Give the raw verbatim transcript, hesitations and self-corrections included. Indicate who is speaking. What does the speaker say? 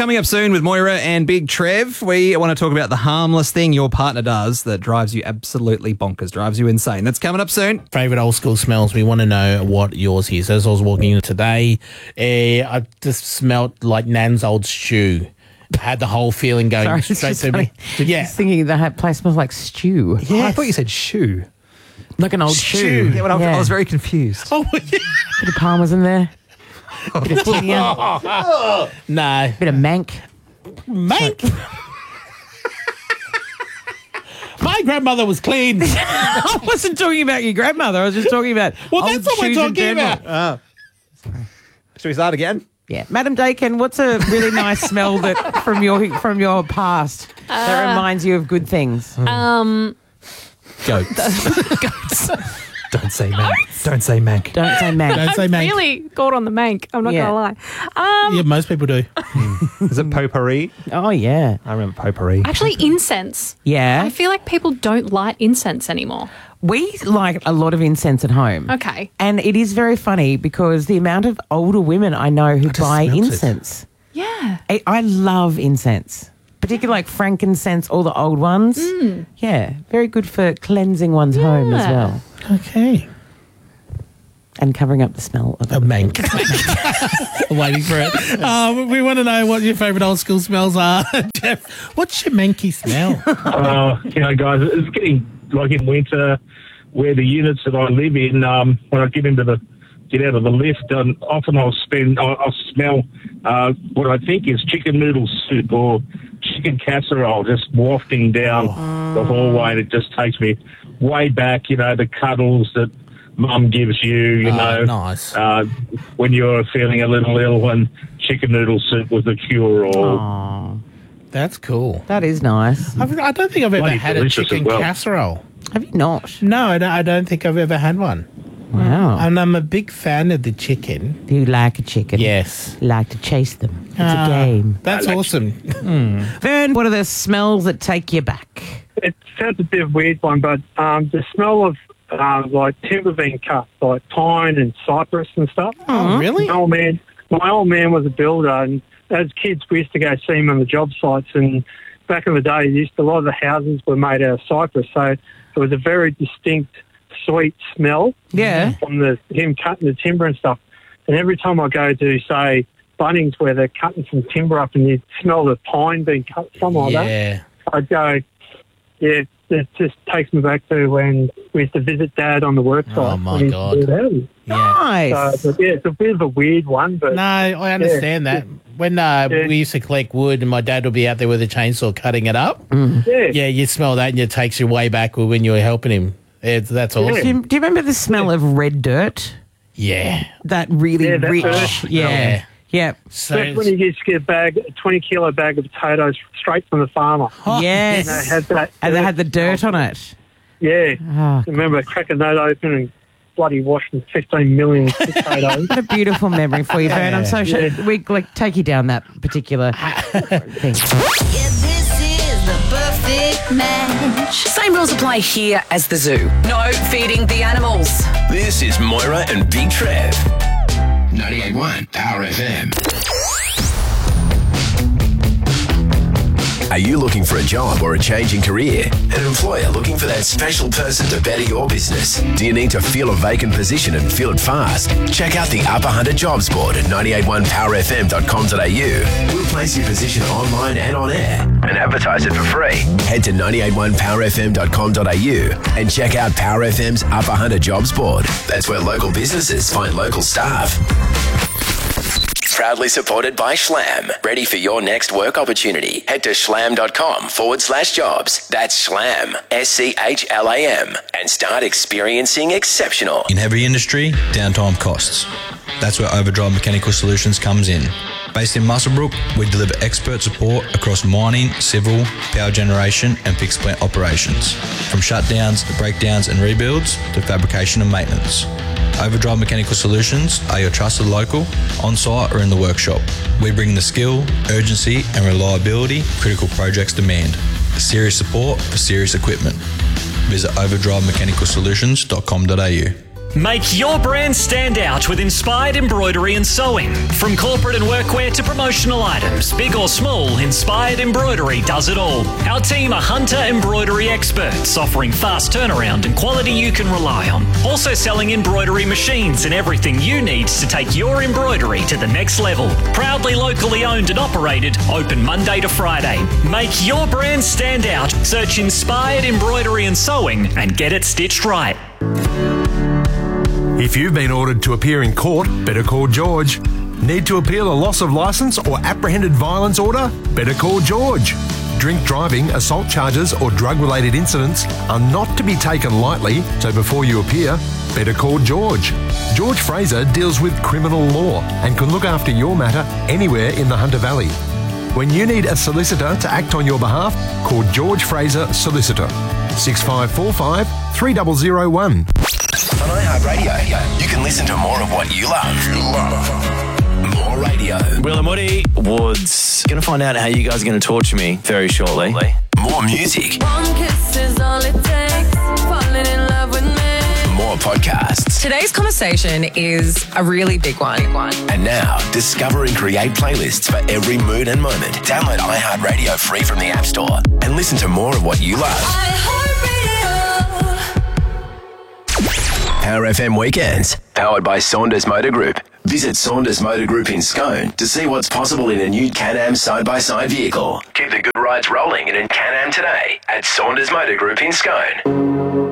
Speaker 1: coming up soon with Moira and Big Trev. We want to talk about the harmless thing your partner does that drives you absolutely bonkers, drives you insane. That's coming up soon.
Speaker 2: Favourite old school smells. We want to know what yours is. As I was walking in today, uh, I just smelt like Nan's old shoe. Had the whole feeling going
Speaker 3: Sorry,
Speaker 2: straight to me.
Speaker 3: Yeah. Just thinking that place smells like stew.
Speaker 1: Yeah. Oh, I thought you said shoe.
Speaker 3: Like an old
Speaker 1: Stew.
Speaker 3: shoe.
Speaker 1: Yeah, well, I, was,
Speaker 3: Yeah.
Speaker 1: I was very confused.
Speaker 2: Oh, yeah.
Speaker 3: Bit of parmesan there. Bit of tinea.
Speaker 2: No.
Speaker 3: Bit of mank.
Speaker 2: Mank? My grandmother was clean.
Speaker 3: I wasn't talking about your grandmother. I was just talking about
Speaker 2: Well,
Speaker 3: old
Speaker 2: that's what we're
Speaker 3: shoes in
Speaker 2: talking
Speaker 3: general.
Speaker 2: about.
Speaker 1: Should we start again?
Speaker 3: Yeah, Madam Dakin, what's a really nice smell that from your from your past that reminds you of good things?
Speaker 4: Um,
Speaker 2: Goats.
Speaker 1: Don't say mank. Don't say mank.
Speaker 3: Don't say mank.
Speaker 2: Don't say
Speaker 4: I've
Speaker 2: mank.
Speaker 4: really got on the mank. I'm not
Speaker 3: Yeah.
Speaker 4: going to lie. Um,
Speaker 2: Yeah, most people do.
Speaker 1: Is it potpourri?
Speaker 3: Oh yeah,
Speaker 1: I remember potpourri.
Speaker 4: Actually, incense.
Speaker 3: yeah.
Speaker 4: I feel like people don't light incense anymore.
Speaker 3: We like a lot of incense at home.
Speaker 4: Okay.
Speaker 3: And it is very funny because the amount of older women I know who
Speaker 2: just
Speaker 3: buy
Speaker 2: smelt it.
Speaker 3: incense.
Speaker 4: Yeah.
Speaker 3: I, I love incense, particularly like frankincense, all the old ones. Yeah, very good for cleansing one's home as
Speaker 4: Yeah.
Speaker 3: well
Speaker 2: Okay.
Speaker 3: and covering up the smell of
Speaker 2: A mank. Waiting for it. Um, we want to know what your favourite old school smells are. Jeff, what's your manky smell?
Speaker 5: Uh, you know, guys, it's getting like in winter where the units that I live in, um, when I get into the get out of the lift, um, often I'll spend, I'll, I'll smell uh, what I think is chicken noodle soup or chicken casserole just wafting down the hallway. And it just takes me way back, you know, the cuddles that Mum gives you, you
Speaker 2: Oh,
Speaker 5: know,
Speaker 2: nice.
Speaker 5: uh, when you're feeling a little ill, and chicken noodle soup was the cure all.
Speaker 3: Oh,
Speaker 2: That's cool.
Speaker 3: that is nice.
Speaker 2: I've, I don't think I've ever
Speaker 5: Bloody
Speaker 2: had a
Speaker 5: delicious
Speaker 2: chicken
Speaker 5: as well.
Speaker 2: casserole.
Speaker 3: Have you not?
Speaker 2: No, I don't, I don't think I've ever had one.
Speaker 3: Wow.
Speaker 2: And I'm a big fan of the chicken.
Speaker 3: Do you like a chicken?
Speaker 2: Yes.
Speaker 3: You like to chase them. It's
Speaker 2: Ah,
Speaker 3: a game.
Speaker 2: That's awesome.
Speaker 3: Vern, what are the smells that take you back?
Speaker 6: It sounds a bit of a weird one, but um, the smell of uh, like timber being cut, like pine and cypress and stuff.
Speaker 2: Oh, really?
Speaker 6: My old man, my old man was a builder, and as kids we used to go see him on the job sites. And back in the day, used a lot of the houses were made out of cypress, so it was a very distinct, sweet smell.
Speaker 3: Yeah.
Speaker 6: From the him cutting the timber and stuff. And every time I go to say Bunnings where they're cutting some timber up and you smell the pine being cut, something like that,
Speaker 2: Yeah.
Speaker 6: I'd go, yeah, it just takes me back to when we used to visit Dad on the work site.
Speaker 2: Oh, my
Speaker 6: when he used
Speaker 2: God.
Speaker 6: to do that.
Speaker 2: Yeah.
Speaker 3: Nice.
Speaker 6: So, but yeah, it's a bit of a weird one, but
Speaker 2: No, I understand that. When uh,
Speaker 6: Yeah.
Speaker 2: we used to collect wood and my dad would be out there with a chainsaw cutting it up,
Speaker 6: yeah,
Speaker 2: yeah, you smell that and it takes you way back when you were helping him. It's, that's
Speaker 3: do,
Speaker 2: awesome.
Speaker 3: you, do you remember the smell of red dirt?
Speaker 2: Yeah.
Speaker 3: That really
Speaker 6: Yeah, that
Speaker 3: rich.
Speaker 6: dirt.
Speaker 3: Yeah.
Speaker 2: Yeah.
Speaker 3: Yeah.
Speaker 2: So
Speaker 6: especially when you used to get a bag, a twenty kilo bag of potatoes straight from the farmer.
Speaker 3: Yes.
Speaker 6: And they had that,
Speaker 3: And they had the dirt on it.
Speaker 6: Yeah,
Speaker 3: Oh,
Speaker 6: I remember cracking that open and bloody washing fifteen million potatoes.
Speaker 3: what a beautiful memory for you, Vern. I'm so sure
Speaker 6: Yeah.
Speaker 3: we like take you down that particular thing.
Speaker 7: Yeah, this is the perfect match.
Speaker 8: Same rules apply here as the zoo. No feeding the animals.
Speaker 9: This is Moira and Big Trev. ninety-eight point one Power F M. Are you looking for a job or a change in career? An employer looking for that special person to better your business? Do you need to fill a vacant position and fill it fast? Check out the Upper Hunter Jobs Board at nine eight one power f m dot com dot a u. We'll place your position online and on air and advertise it for free. Head to nine eight one power f m dot com dot a u and check out Power F M's Upper Hunter Jobs Board. That's where local businesses find local staff. Proudly supported by Schlam. Ready for your next work opportunity? Head to schlam.com forward slash jobs. That's Schlam, S C H L A M, and start experiencing exceptional.
Speaker 10: In heavy industry, downtime costs. That's where Overdrive Mechanical Solutions comes in. Based in Muswellbrook, we deliver expert support across mining, civil, power generation and fixed plant operations. From shutdowns, breakdowns and rebuilds to fabrication and maintenance. Overdrive Mechanical Solutions are your trusted local, on-site or in the workshop. We bring the skill, urgency and reliability critical projects demand. Serious support for serious equipment. Visit overdrive mechanical solutions dot com dot a u.
Speaker 11: Make your brand stand out with Inspired Embroidery and Sewing. From corporate and workwear to promotional items, big or small, Inspired Embroidery does it all. Our team are Hunter Embroidery experts, offering fast turnaround and quality you can rely on. Also selling embroidery machines and everything you need to take your embroidery to the next level. Proudly locally owned and operated, open Monday to Friday. Make your brand stand out. Search Inspired Embroidery and Sewing and get it stitched right.
Speaker 12: If you've been ordered to appear in court, better call George. Need to appeal a loss of licence or apprehended violence order? Better call George. Drink driving, assault charges or drug-related incidents are not to be taken lightly, so before you appear, better call George. George Fraser deals with criminal law and can look after your matter anywhere in the Hunter Valley. When you need a solicitor to act on your behalf, call George Fraser Solicitor. six five four five, three zero zero one.
Speaker 9: On iHeartRadio, you can listen to more of what you love. You love. More radio.
Speaker 13: Will and Woody Woods. Going to find out how you guys are going to torture me very shortly.
Speaker 9: More music.
Speaker 14: One kiss is all it takes. Falling in love with me.
Speaker 9: More podcasts.
Speaker 8: Today's conversation is a really big one.
Speaker 9: And now, discover and create playlists for every mood and moment. Download iHeartRadio free from the App Store and listen to more of what you love. Power F M Weekends, powered by Saunders Motor Group. Visit Saunders Motor Group in Scone to see what's possible in a new Can-Am side-by-side vehicle. Keep the good rides rolling in a Can-Am today at Saunders Motor Group in Scone.